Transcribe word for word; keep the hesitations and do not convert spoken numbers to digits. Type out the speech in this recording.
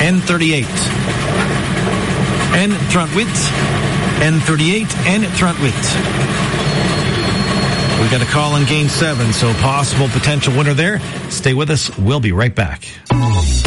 N thirty-eight. N trente-huit. N thirty-eight. N trente-huit. We got a call in game seven, so possible potential winner there. Stay with us. We'll be right back.